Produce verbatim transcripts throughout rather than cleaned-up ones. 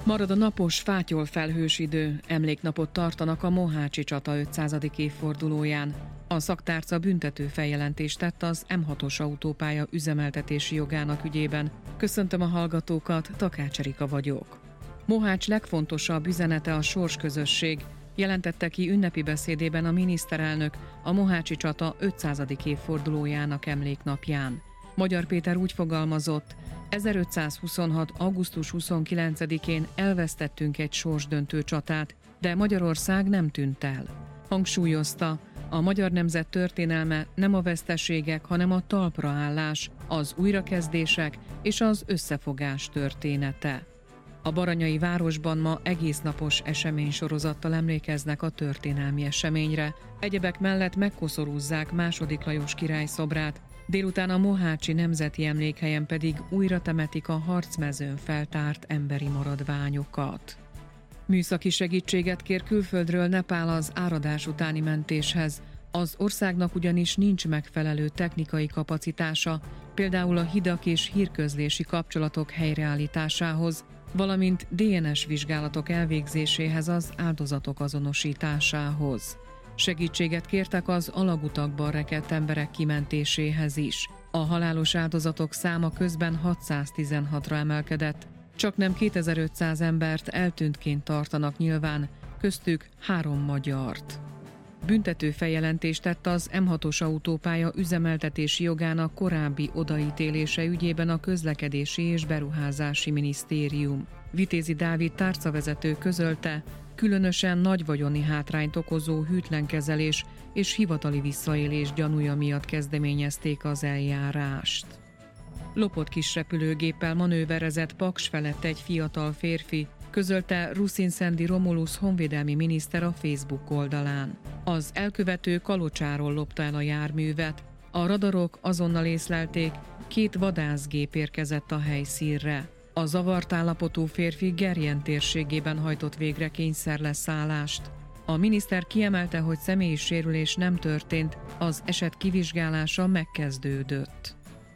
Marad a napos, fátyol felhős idő, emléknapot tartanak a Mohácsi csata ötszázadik évfordulóján. A szaktárca büntető feljelentést tett az em hatos autópálya üzemeltetési jogának ügyében. Köszöntöm a hallgatókat, Takács Erika vagyok. Mohács legfontosabb üzenete a sorsközösség, jelentette ki ünnepi beszédében a miniszterelnök a Mohácsi csata ötszázadik évfordulójának emléknapján. Magyar Péter úgy fogalmazott: ezerötszázhuszonhat. augusztus huszonkilencedikén elvesztettünk egy sorsdöntő csatát, de Magyarország nem tűnt el. Hangsúlyozta, a magyar nemzet történelme nem a veszteségek, hanem a talpraállás, az újrakezdések és az összefogás története. A baranyai városban ma egésznapos eseménysorozattal emlékeznek a történelmi eseményre. Egyebek mellett megkoszorúzzák második Lajos király szobrát, délután a Mohácsi Nemzeti Emlékhelyen pedig újra temetik a harcmezőn feltárt emberi maradványokat. Műszaki segítséget kér külföldről Nepál az áradás utáni mentéshez. Az országnak ugyanis nincs megfelelő technikai kapacitása, például a hidak és hírközlési kapcsolatok helyreállításához, valamint dé en es vizsgálatok elvégzéséhez, az áldozatok azonosításához. Segítséget kértek az alagutakban rekedt emberek kimentéséhez is. A halálos áldozatok száma közben hatszáztizenhatra emelkedett. Csaknem kétezer-ötszáz embert eltűntként tartanak nyilván, köztük három magyart. Büntető feljelentést tett az em hatos autópálya üzemeltetési jogának korábbi odaítélése ügyében a Közlekedési és Beruházási Minisztérium. Vitézi Dávid tárcavezető közölte, különösen nagy vagyoni hátrányt okozó hűtlenkezelés és hivatali visszaélés gyanúja miatt kezdeményezték az eljárást. Lopott kisrepülőgéppel manőverezett Paks felett egy fiatal férfi, közölte Ruszinszendi Romulus honvédelmi miniszter a Facebook oldalán. Az elkövető Kalocsáról lopta el a járművet. A radarok azonnal észlelték, két vadászgép érkezett a helyszínre. A zavart állapotú férfi Gerjen térségében hajtott végre kényszerleszállást. A miniszter kiemelte, hogy személyi sérülés nem történt, az eset kivizsgálása megkezdődött.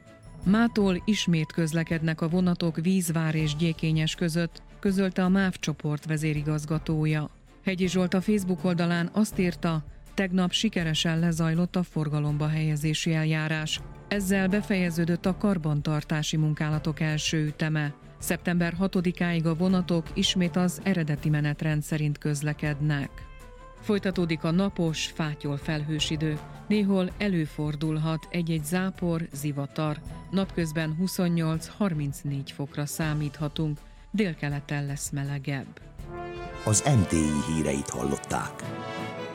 Mától ismét közlekednek a vonatok Vízvár és Gyékényes között, közölte a MÁV csoport vezérigazgatója. Hegyi Zsolt a Facebook oldalán azt írta, tegnap sikeresen lezajlott a forgalomba helyezési eljárás. Ezzel befejeződött a karbantartási munkálatok első üteme. szeptember hatodikáig a vonatok ismét az eredeti menetrend szerint közlekednek. Folytatódik a napos, fátyol felhős idő. Néhol előfordulhat egy-egy zápor, zivatar. Napközben huszonnyolc-harmincnégy fokra számíthatunk. Délkeleten lesz melegebb. Az em té i híreit hallották.